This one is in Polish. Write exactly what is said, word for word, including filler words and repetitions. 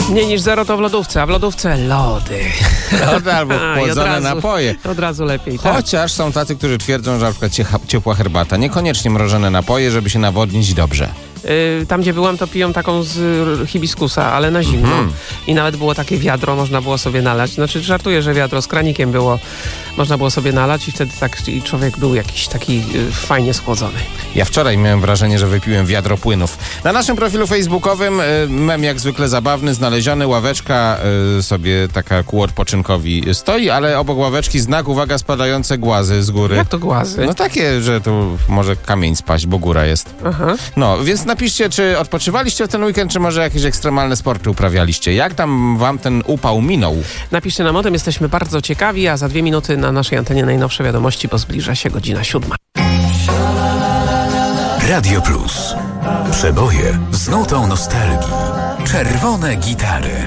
Mniej niż zero to w lodówce, a w lodówce lody. Lody albo chłodzone napoje. Od razu lepiej, tak. Chociaż są tacy, którzy twierdzą, że na przykład ciecha, ciepła herbata, niekoniecznie mrożone napoje, żeby się nawodnić dobrze. Yy, tam, gdzie byłam, to piją taką z hibiskusa, ale na zimno. Mhm. I nawet było takie wiadro, można było sobie nalać. Znaczy, żartuję, że wiadro z kranikiem było. Można było sobie nalać i wtedy tak i człowiek był jakiś taki yy, fajnie schłodzony. Ja wczoraj miałem wrażenie, że wypiłem wiadro płynów. Na naszym profilu facebookowym y, mem jak zwykle zabawny, znaleziony, ławeczka y, sobie taka ku odpoczynkowi stoi, ale obok ławeczki znak, uwaga, spadające głazy z góry. Jak to głazy? No takie, że tu może kamień spaść, bo góra jest. Aha. No, więc napiszcie, czy odpoczywaliście w ten weekend, czy może jakieś ekstremalne sporty uprawialiście. Jak tam wam ten upał minął? Napiszcie nam o tym, jesteśmy bardzo ciekawi, a za dwie minuty na naszej antenie najnowsze wiadomości, bo zbliża się godzina siódma. Radio Plus. Przeboje z nutą nostalgii. Czerwone gitary.